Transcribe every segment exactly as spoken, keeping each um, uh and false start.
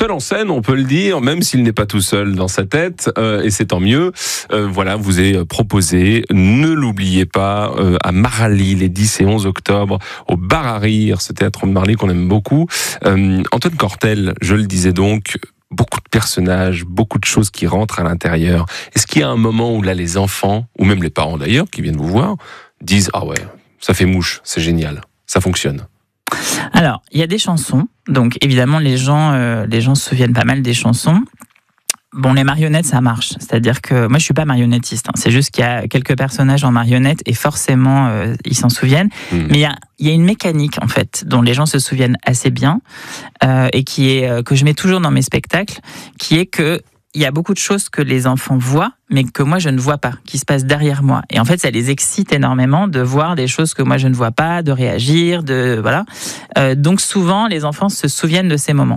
seul en scène, on peut le dire, même s'il n'est pas tout seul dans sa tête, euh, et c'est tant mieux. Euh, voilà, vous est proposé, ne l'oubliez pas, euh, à Marly, les dix et onze octobre, au Bar à Rire, ce théâtre de Marly qu'on aime beaucoup. Euh, Antoine Cortel, je le disais donc, beaucoup de personnages, beaucoup de choses qui rentrent à l'intérieur. Est-ce qu'il y a un moment où là, les enfants, ou même les parents d'ailleurs, qui viennent vous voir, disent « Ah ouais, ça fait mouche, c'est génial, ça fonctionne ». Alors, il y a des chansons, donc évidemment les gens, euh, les gens se souviennent pas mal des chansons. Bon, les marionnettes, ça marche. C'est-à-dire que moi, je suis pas marionnettiste. Hein. C'est juste qu'il y a quelques personnages en marionnettes et forcément, euh, ils s'en souviennent. Mmh. Mais il y a, il y a une mécanique, en fait, dont les gens se souviennent assez bien euh, et qui est euh, que je mets toujours dans mes spectacles, qui est que il y a beaucoup de choses que les enfants voient, mais que moi, je ne vois pas, qui se passent derrière moi. Et en fait, ça les excite énormément de voir des choses que moi, je ne vois pas, de réagir, de voilà. Euh, donc souvent, les enfants se souviennent de ces moments.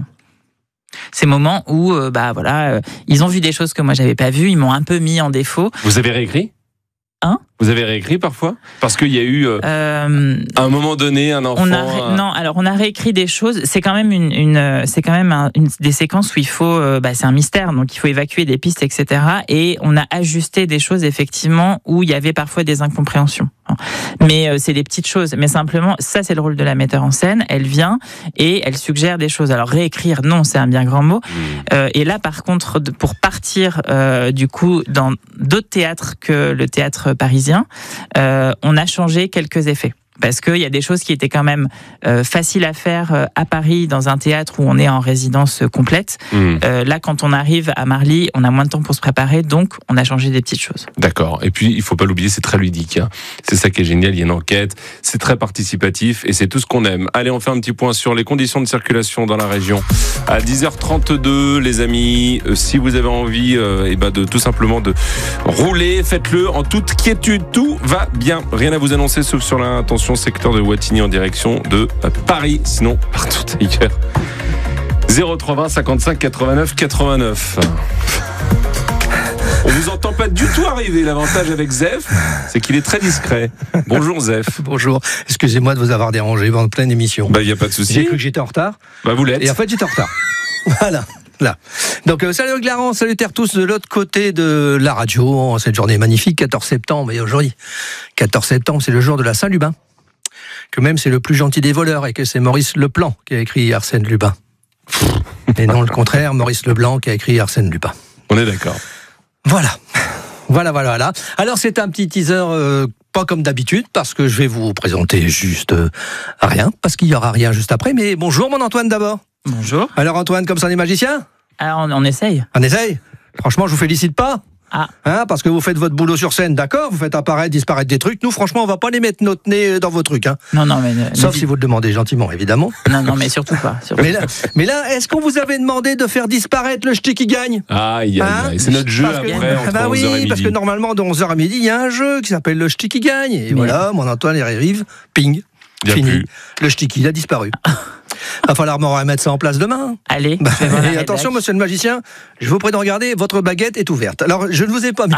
Ces moments où, euh, bah voilà, euh, ils ont vu des choses que moi j'avais pas vues, ils m'ont un peu mis en défaut. Vous avez réécrit ? Hein ? Vous avez réécrit parfois ? Parce qu'il y a eu, euh, euh, à un moment donné, un enfant... On a ré... Non, alors on a réécrit des choses. C'est quand même, une, une, c'est quand même un, une, des séquences où il faut... Euh, bah, c'est un mystère, donc il faut évacuer des pistes, et cetera. Et on a ajusté des choses, effectivement, où il y avait parfois des incompréhensions. Mais euh, c'est des petites choses. Mais simplement, ça, c'est le rôle de la metteur en scène. Elle vient et elle suggère des choses. Alors réécrire, non, c'est un bien grand mot. Mmh. Euh, et là, par contre, pour partir, euh, du coup, dans d'autres théâtres que le théâtre parisien, Euh, on a changé quelques effets. Parce qu'il y a des choses qui étaient quand même euh, faciles à faire euh, à Paris, dans un théâtre où on est en résidence complète. Mmh. Euh, là, quand on arrive à Marly, on a moins de temps pour se préparer, donc on a changé des petites choses. D'accord. Et puis, il ne faut pas l'oublier, c'est très ludique. Hein. C'est ça qui est génial, il y a une enquête, c'est très participatif et c'est tout ce qu'on aime. Allez, on fait un petit point sur les conditions de circulation dans la région. À dix heures trente-deux, les amis, euh, si vous avez envie euh, et ben de tout simplement de rouler, faites-le en toute quiétude. Tout va bien. Rien à vous annoncer, sauf sur l'intention secteur de Wattignies en direction de Paris, sinon partout ailleurs. zéro trois vingt cinquante-cinq quatre-vingt-neuf quatre-vingt-neuf. On vous entend pas du tout arriver. L'avantage avec Zef, c'est qu'il est très discret. Bonjour Zef. Bonjour. Excusez-moi de vous avoir dérangé en pleine émission. Bah, il y a pas de souci. J'ai cru que j'étais en retard. Bah, vous l'êtes. Et en fait, j'étais en retard. Voilà. Là. Donc, euh, salut Clarence, salutaires tous de l'autre côté de la radio. Cette journée magnifique, quatorze septembre. Et aujourd'hui, quatorze septembre, c'est le jour de la Saint-Lubin. Que même c'est le plus gentil des voleurs et que c'est Maurice Leblanc qui a écrit Arsène Lupin. Et non le contraire, Maurice Leblanc qui a écrit Arsène Lupin. On est d'accord. Voilà. Voilà, voilà, voilà. Alors c'est un petit teaser euh, pas comme d'habitude parce que je vais vous présenter juste euh, rien, parce qu'il y aura rien juste après. Mais bonjour mon Antoine d'abord. Bonjour. Alors Antoine, comme ça on est magicien ? Alors on, on essaye. On essaye ? Franchement, je vous félicite pas. Ah. Hein, parce que vous faites votre boulot sur scène, d'accord ? Vous faites apparaître, disparaître des trucs. Nous, franchement, on va pas les mettre notre nez dans vos trucs. Hein. Non, non, mais... Sauf mais... si vous le demandez gentiment, évidemment. Non, non, mais surtout pas. Surtout mais, là, mais là, est-ce qu'on vous avait demandé de faire disparaître le ch'ti qui gagne ? Ah, aïe, aïe, aïe. C'est notre jeu parce après, que, entre bah oui, onze heures et midi. Parce que normalement, de onze heures à midi, il y a un jeu qui s'appelle le ch'ti qui gagne. Et mais... voilà, mon Antoine, il arrive, ping, il fini. Plus. Le ch'ti qui, il a disparu. Va falloir me remettre ça en place demain. Allez. Bah, et attention, monsieur le magicien, je vous prie de regarder, votre baguette est ouverte. Alors, je ne vous ai pas mis...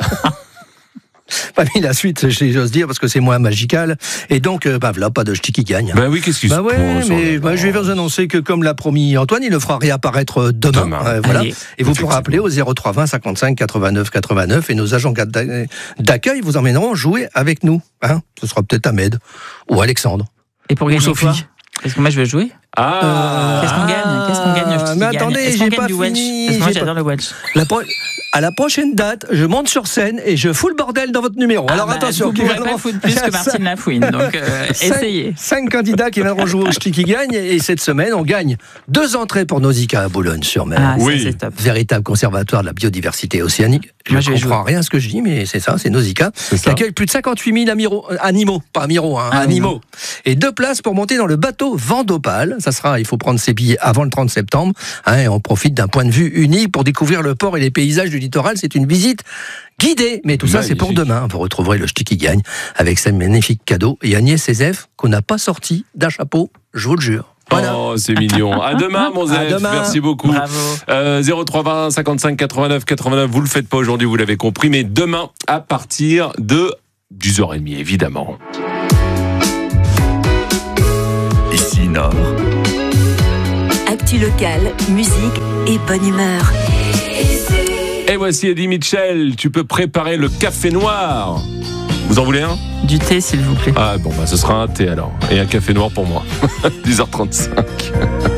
pas mis la suite, j'ose dire, parce que c'est moins magical. Et donc, bah voilà, pas de ch'ti qui gagne. Bah oui, qu'est-ce qui bah se ouais, passe mais bah, je vais vous annoncer que, comme l'a promis Antoine, il le fera réapparaître demain. demain. Euh, voilà. Allez. Et vous pourrez appeler au zéro trois vingt cinquante-cinq quatre-vingt-neuf quatre-vingt-neuf et nos agents d'accueil vous emmèneront jouer avec nous. Hein, ce sera peut-être Ahmed ou Alexandre. Et pour gagner Sophie. Quoi ? Parce que moi, je veux jouer. Ah euh, Qu'est-ce qu'on gagne Qu'est-ce qu'on gagne au Mais attendez, j'ai pas fini. Parce que moi, j'adore pas... le Welsh. La pro... À la prochaine date, je monte sur scène et je fous le bordel dans votre numéro. Ah Alors bah, attention. Vous ne pourrez pas foutre plus que Martine Lafouine, donc euh, essayez. Cinq candidats qui viendront jouer au ch'ti qui gagne et cette semaine, on gagne deux entrées pour Nausicaa à Boulogne-sur-Mer. Ah, oui. Ça, c'est top. Véritable conservatoire de la biodiversité océanique. Je ne comprends rien à ce que je dis, mais c'est ça, c'est Nausicaa. C'est qui accueille plus de cinquante-huit mille amiro... animaux, pas amiraux, hein, ah, animaux. Non. Et deux places pour monter dans le bateau Vendopale. Ça sera, il faut prendre ses billets avant le trente septembre. Hein, et on profite d'un point de vue unique pour découvrir le port et les paysages du littoral. C'est une visite guidée. Mais tout ça, Magnifique. C'est pour demain. Vous retrouverez le ch'ti qui gagne avec ses magnifiques cadeaux et Agnès Cézef qu'on n'a pas sorti d'un chapeau, je vous le jure. Voilà. Oh, c'est mignon. À demain, mon Zef. Merci beaucoup. Bravo. Euh, zéro trois vingt cinquante-cinq quatre-vingt-neuf quatre-vingt-neuf. Vous le faites pas aujourd'hui, vous l'avez compris, mais demain, à partir de dix heures trente, évidemment. Ici Nord. actu locale, musique et bonne humeur. Et voici Eddie Mitchell, tu peux préparer le café noir. Vous en voulez un ? Du thé, s'il vous plaît. Ah bon, bah ce sera un thé alors. Et un café noir pour moi. dix heures trente-cinq.